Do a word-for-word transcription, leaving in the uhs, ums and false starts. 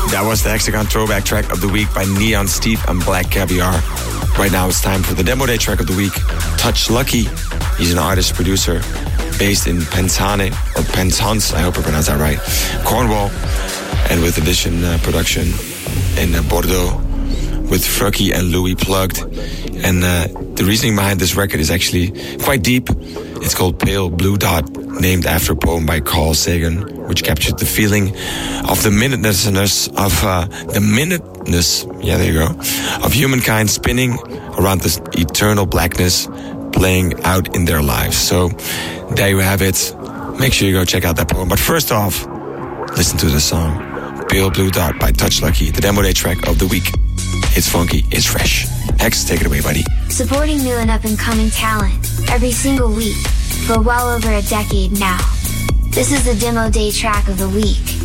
That was the Hexagon throwback track of the week by Neon Steve and Black Caviar. Right now it's time for the demo day track of the week. Touch Lucky. He's an artist producer based in Penzance or Penzance, I hope I pronounced that right, Cornwall, and with Edition uh, production in uh, Bordeaux with Frucky and Louis plugged. And uh, the reasoning behind this record is actually quite deep. It's called Pale Blue Dot, named after a poem by Carl Sagan, which captured the feeling of the minuteness of uh, the minuteness, yeah, there you go, of humankind spinning around this eternal blackness playing out in their lives. So there you have it. Make sure you go check out that poem. But first off, listen to the song Pale Blue Dot by Touch Lucky, the demo day track of the week. It's funky, it's fresh. X, take it away, buddy. Supporting new and up-and-coming talent every single week for well over a decade now. This is the demo day track of the week.